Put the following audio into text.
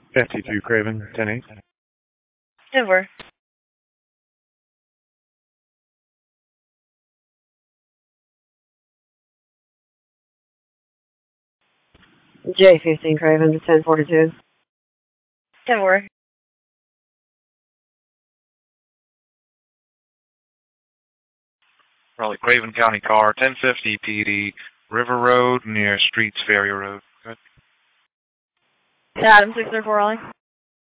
52 Craven, 10-8. Over. J15 Craven, 1042. Over. Raleigh Craven County car, 1050 PD, River Road near Streets Ferry Road. Good. Adam 634 Raleigh.